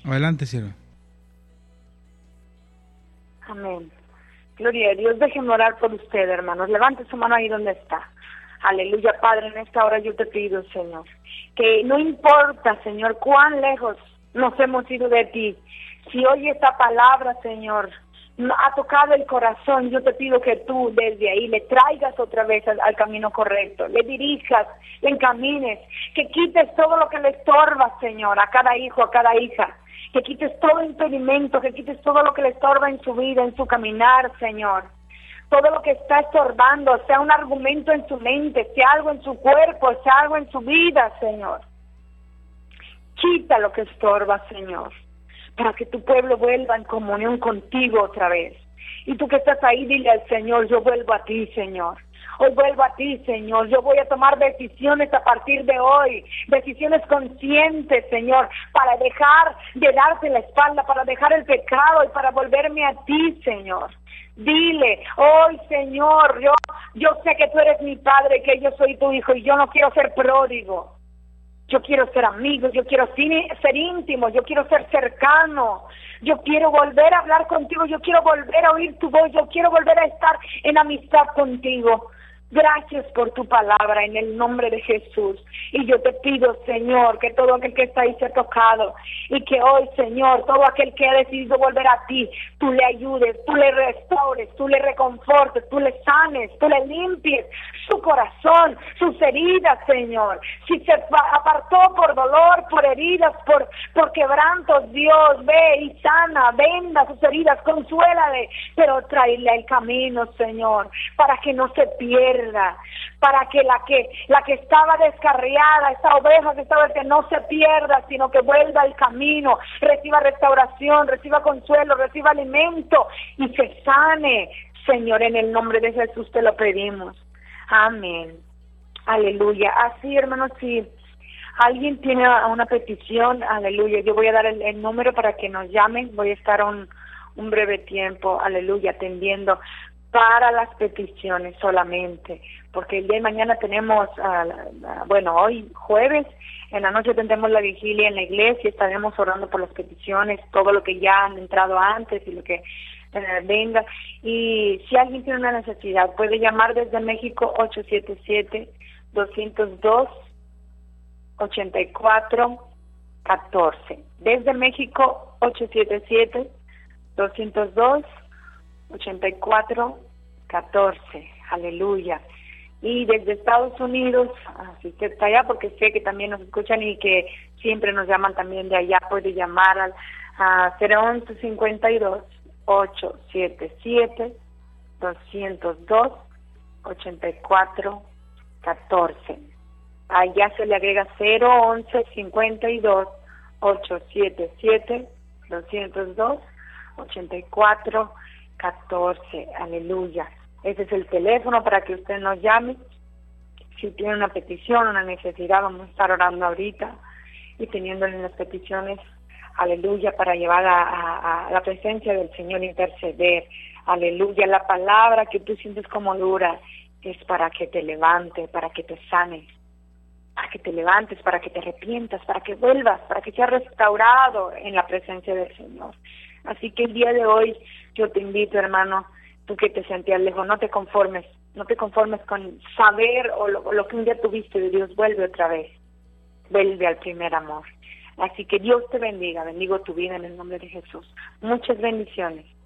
Adelante, sierva. Amén. Gloria a Dios. Déjenme orar por usted, hermanos. Levante su mano ahí donde está. Aleluya, Padre, en esta hora yo te pido, Señor, que no importa, Señor, cuán lejos nos hemos ido de ti. Si hoy esta palabra, Señor, ha tocado el corazón, yo te pido que tú desde ahí le traigas otra vez al camino correcto, le dirijas, le encamines, que quites todo lo que le estorba, Señor, a cada hijo, a cada hija, que quites todo impedimento, que quites todo lo que le estorba en su vida, en su caminar, Señor. Todo lo que está estorbando, sea un argumento en su mente, sea algo en su cuerpo, sea algo en su vida, Señor. Quita lo que estorba, Señor, para que tu pueblo vuelva en comunión contigo otra vez. Y tú que estás ahí, dile al Señor, yo vuelvo a ti, Señor. Hoy vuelvo a ti, Señor. Yo voy a tomar decisiones a partir de hoy, decisiones conscientes, Señor, para dejar de darte la espalda, para dejar el pecado y para volverme a ti, Señor. Dile, hoy, Señor, yo sé que tú eres mi padre, que yo soy tu hijo y yo no quiero ser pródigo. Yo quiero ser amigo, yo quiero ser íntimo, yo quiero ser cercano, yo quiero volver a hablar contigo, yo quiero volver a oír tu voz, yo quiero volver a estar en amistad contigo. Gracias por tu palabra en el nombre de Jesús. Y yo te pido, Señor, que todo aquel que está ahí sea tocado y que hoy, Señor, todo aquel que ha decidido volver a ti, tú le ayudes, tú le restaures, tú le reconfortes, tú le sanes, tú le limpies su corazón, sus heridas, Señor. Si se apartó por dolor, por heridas, por quebrantos, Dios, ve y sana, venda sus heridas, consuélale, pero tráele el camino, Señor, para que no se pierda, para que la que estaba descarriada, esta oveja que no se pierda, sino que vuelva al camino, reciba restauración, reciba consuelo, reciba alimento y se sane, Señor, en el nombre de Jesús te lo pedimos. Amén. Aleluya. Así, hermanos, si alguien tiene una petición, aleluya, yo voy a dar el número para que nos llamen, voy a estar un breve tiempo, aleluya, atendiendo para las peticiones solamente, porque el día de mañana tenemos, hoy jueves, en la noche tendremos la vigilia en la iglesia, estaremos orando por las peticiones, todo lo que ya han entrado antes y lo que venga, y si alguien tiene una necesidad, puede llamar desde México 877-202-8414, desde México 877-202-8414, aleluya. Y desde Estados Unidos, si usted está allá, porque sé que también nos escuchan y que siempre nos llaman también de allá, puede llamar a 011-52-877-202-8414. Allá se le agrega 011-52-877-202-8414. Aleluya. Ese es el teléfono para que usted nos llame. Si tiene una petición, una necesidad, vamos a estar orando ahorita y teniéndole las peticiones, aleluya, para llevar a la presencia del Señor, interceder. Aleluya. La palabra que tú sientes como dura es para que te levantes, para que te sanes, para que te levantes, para que te arrepientas, para que vuelvas, para que seas restaurado en la presencia del Señor. Así que el día de hoy yo te invito, hermano, tú que te sentías lejos, no te conformes con saber o lo que un día tuviste de Dios, vuelve otra vez, vuelve al primer amor. Así que Dios te bendiga, bendigo tu vida en el nombre de Jesús. Muchas bendiciones.